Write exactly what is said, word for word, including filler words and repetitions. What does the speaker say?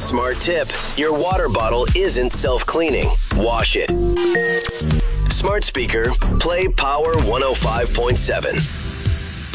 Smart tip. Your water bottle isn't self-cleaning. Wash it. Smart speaker. Play Power one oh five point seven.